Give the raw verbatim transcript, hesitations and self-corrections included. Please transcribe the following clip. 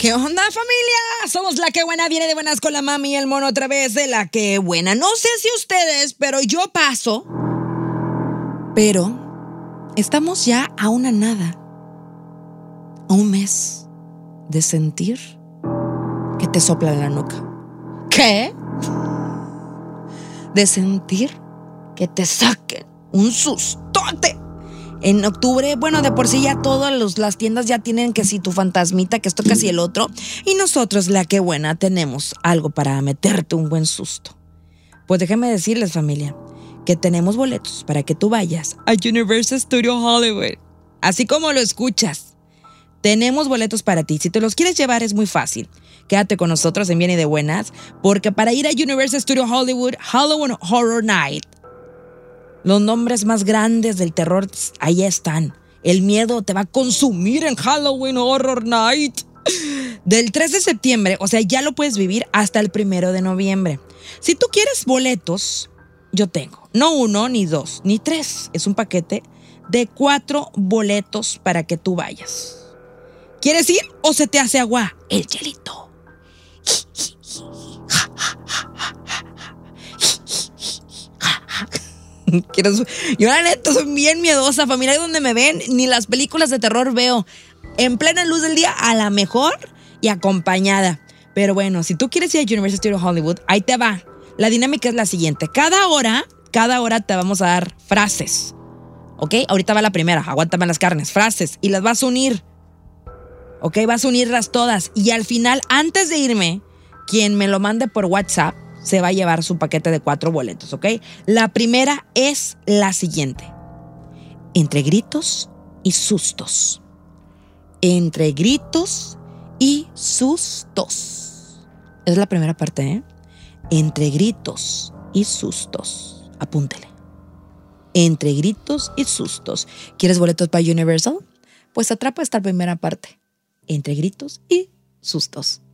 ¿Qué onda, familia? Somos La Que Buena, viene de buenas con la mami y el mono otra vez de La Que Buena. No sé si ustedes, pero yo paso. Pero estamos ya a una nada, a un mes de sentir que te sopla en la nuca. ¿Qué? De sentir que te saquen un sustote. En octubre, bueno, de por sí ya todas los, las tiendas ya tienen que si tu fantasmita, que esto casi el otro. Y nosotros, La Que Buena, tenemos algo para meterte un buen susto. Pues déjenme decirles, familia, que tenemos boletos para que tú vayas a Universal Studios Hollywood. Así como lo escuchas. Tenemos boletos para ti. Si te los quieres llevar es muy fácil. Quédate con nosotros en Bien y de Buenas, porque para ir a Universal Studios Hollywood, Halloween Horror Night, los nombres más grandes del terror, ahí están. El miedo te va a consumir en Halloween Horror Night. Del tres de septiembre, o sea, ya lo puedes vivir hasta el primero de noviembre. Si tú quieres boletos, yo tengo. No uno, ni dos, ni tres. Es un paquete de cuatro boletos para que tú vayas. ¿Quieres ir o se te hace agua el hielito? Yo la neta soy bien miedosa, familia. Donde me ven, ni las películas de terror veo. En plena luz del día, a la mejor y acompañada. Pero bueno, si tú quieres ir a Universal Studios Hollywood, ahí te va. La dinámica es la siguiente. Cada hora, cada hora te vamos a dar frases. ¿Ok? Ahorita va la primera. Aguántame las carnes. Frases. Y las vas a unir. ¿Ok? Vas a unirlas todas. Y al final, antes de irme, quien me lo mande por WhatsApp se va a llevar su paquete de cuatro boletos, ¿ok? La primera es la siguiente. Entre gritos y sustos. Entre gritos y sustos. Es la primera parte, ¿eh? Entre gritos y sustos. Apúntele. Entre gritos y sustos. ¿Quieres boletos para Universal? Pues atrapa esta primera parte. Entre gritos y sustos.